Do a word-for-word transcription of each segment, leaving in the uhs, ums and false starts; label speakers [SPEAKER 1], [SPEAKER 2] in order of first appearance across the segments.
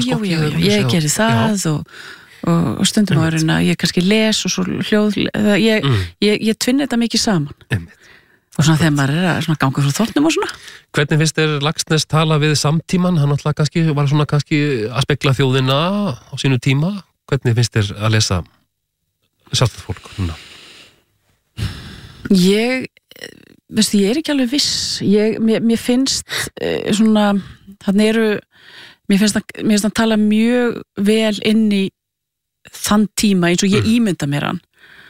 [SPEAKER 1] já, já, já, ég gerir það og, og, og stundum árin að ég kannski les og svo hljóð ég, mm. ég, ég tvinni þetta mikið saman
[SPEAKER 2] Einmitt.
[SPEAKER 1] Og svona þegar maður er að svona ganga frá þornum og svona.
[SPEAKER 2] Hvernig finnst þér Laxness tala við samtíman? Hann alltaf kannski var svona kannski að spegla þjóðina á sínu tíma. Hvernig finnst þér að lesa sjálft fólk núna?
[SPEAKER 1] Ég, veistu, ég er ekki alveg viss. Ég, mér, mér finnst eh, svona, þannig eru, mér finnst að, mér finnst að tala mjög vel inn í þann tíma eins og ég mm. ímynda mér hann.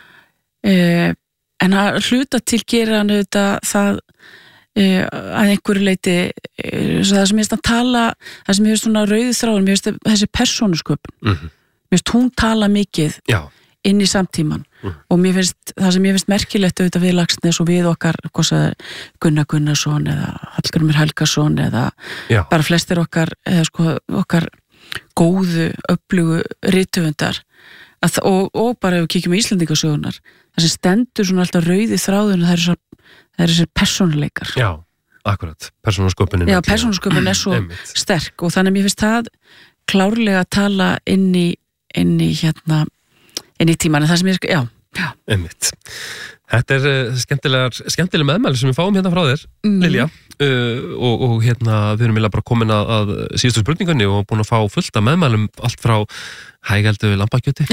[SPEAKER 1] Eh, En að hluta til gera hann auðvitað það uh, að einhverju leiti uh, það sem ég veist að tala, það sem ég veist svona rauðu þráðum, ég veist þessi persónusköpun. Mm-hmm. Mér veist hún tala mikið Já. Inn í samtíman mm. og mér finnst, það sem ég finnst merkilegt auðvitað við Laxness og við okkar Gunnar Gunnarsson eða Hallgrímur Helgason eða Já. Bara flestir okkar, eða sko okkar góðu, öflugu rithöfundar Að, og, og bara ef við kíkjum í Íslendingasögunar það sem stendur svona alltaf rauði þráðun það er þessir persónuleikar
[SPEAKER 2] Já, akkurat, persónusköpunin
[SPEAKER 1] Já, persónusköpunin er svo sterk og þannig að mér finnst það klárlega að tala inn í, inn í hérna, inn í tíman en það sem ég, já, já
[SPEAKER 2] Einmitt. Þetta er uh, skemmtilegar skemmtileg meðmæli sem við fáum hérna frá þér mm. Lilja, uh, og, og hérna við erum eiginlega bara komin að, að síðustu spurningunni og búin að fá fullt af meðmælum allt frá hægældu lambakjöti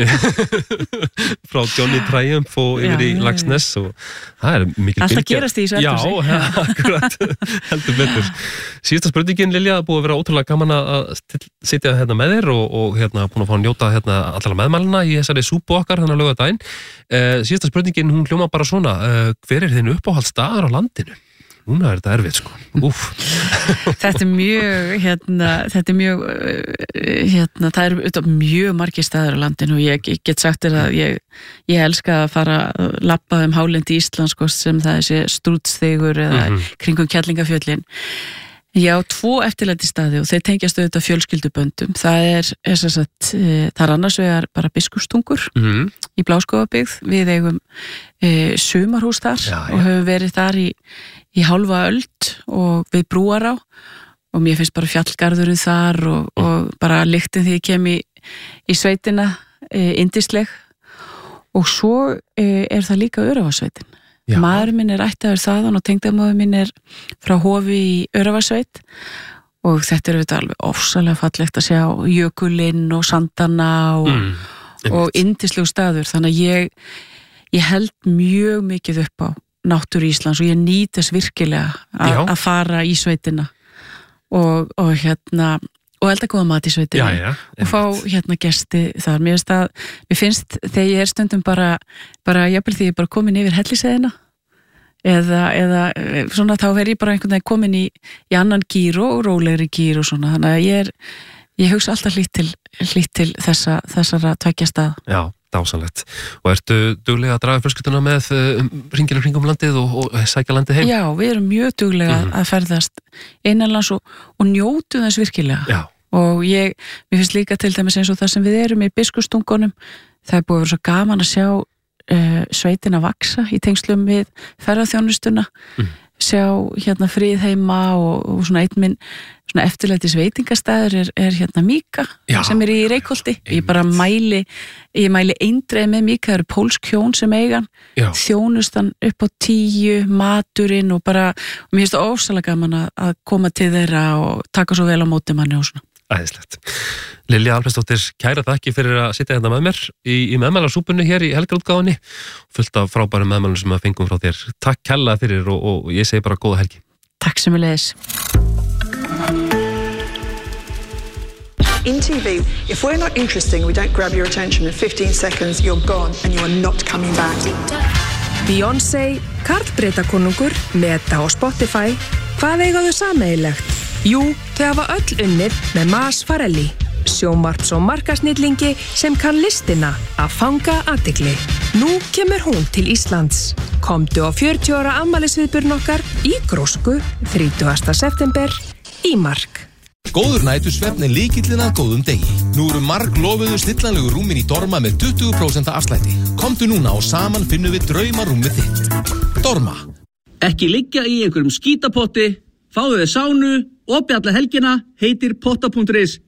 [SPEAKER 2] frá Johnny Triumph og yfir já, í Laxness og það er mikil
[SPEAKER 1] alltaf gerast í þessu
[SPEAKER 2] Já, ja, akkurat, heldur betur Síðasta spurningin Lilja, búið að vera ótrúlega gaman að sitja hérna með þér og, og hérna búin að fá að njóta hérna allar meðmælina í þessari súpu okkar þannig að laugardaginn uh, Síðasta spurningin, hún hljóma bara svona uh, hver er þinn uppáhaldsstaður á landinu? Núna er þetta erfitt sko. Úf.
[SPEAKER 1] Þetta er mjög, hérna, þetta er mjög, hérna, það eru auðvitað mjög margir staðar á landinu og ég, ég get sagt þér að ég, ég elska að fara að labba um hálendi Íslands sko, sem það er þessi Strútsþygur eða mm-hmm. kringum Kerlingafjöllin. Ég á tvo eftirlæti staði og þeir tengjast auðvitað fjölskylduböndum. Það er, er sagt, e, það er annars vegar bara Biskupstungur mm-hmm. í Bláskógabyggð. Við eigum e, sumarhús þar já, já. Og höfum verið þar í í hálfa öld og við Brúará og mér finnst bara fjallgarðurinn þar og, og bara lyktin því ég kem í, í sveitina e, indisleg og svo e, er það líka Öræfasveitin. Maðurinn minn er ættaður þaðan og tengdamóðir minn er frá Hofi í Öræfasveit og þetta er auðvitað alveg ofsalega fallegt að sjá jökulinn og sandana og, mm, og indislegu staður þannig að ég, ég held mjög mikið upp á náttúru Íslands og ég nýt þess virkilega að fara í sveitina og, og hérna og elda góða mat í sveitina já, já, og fá hérna gesti þar mér finnst, að, mér finnst þegar ég er stundum bara, bara jafnvel því ég er bara komin yfir Helliseiðina eða, eða svona þá verð ég bara einhvern veginn komin í, í annan gír og rólegri gír og svona þannig að ég er ég hugsa alltaf hlýtt til, hlýtt til þessa, þessara tveggja stað
[SPEAKER 2] Já dásanlegt. Og ertu duglega að draga fjölskylduna með um, hringir um hringum landið og, og sækja landið heim?
[SPEAKER 1] Já, við erum mjög duglega mm-hmm. að ferðast innanlands og, og njótu þess virkilega.
[SPEAKER 2] Já.
[SPEAKER 1] Og ég, mér finnst líka til dæmis eins og það sem við erum í Biskupstungunum, það er búið að vera svo gaman að sjá uh, sveitina vaksa í tengslum við ferðaþjónustuna, mm. sjá hérna Fríðheima og, og svona einn minn svona eftirlætis veitingastæður er, er hérna Míka Já, sem er í Reykholti einmitt. Ég bara mæli ég mæli eindreið með Míka, það eru pólsk hjón sem eigan Já. Þjónustan upp á tíu, maturinn og bara, og mér finnst það ofsalega gaman að, að koma til þeirra og taka svo vel á móti manni og svona
[SPEAKER 2] Æðislegt. Lilja Alfreðsdóttir, kæra þakki fyrir að sitja hérna með mér í, í meðmælarsúpunni hér í helgarútgáfunni fullt af frábærum meðmælum sem að fengum frá þér. Takk kærlega fyrir og, og ég segi bara góða helgi.
[SPEAKER 1] Takk sömuleiðis.
[SPEAKER 3] In T V, if we're not interesting, we don't grab your attention in fifteen seconds, you're gone and you're not coming back.
[SPEAKER 4] Beyoncé, Karl Bretakonungur, Meta og Spotify, hvað eiga þau sameiginlegt? Jú, þau hafa öll unnið með Mas Farelli, sjónvarps- og markasnillingi sem kann listina að fanga athygli. Nú kemur hún til Íslands. Komdu á fjörutíu ára afmælisviðburinn okkar í Grósku, þrítugasta september, í Mark.
[SPEAKER 5] Góður nætursvefn er lykillinn að góðum degi. Nú eru marg lofuðu snillanlegu rúmin í Dorma með tuttugu prósent afslætti. Komdu núna og saman finnum við draumarúmið þitt. Dorma.
[SPEAKER 6] Ekki liggja í einhverjum skítapotti, fáðu þér sánu, opið alla helgina, heitir potta punktur is.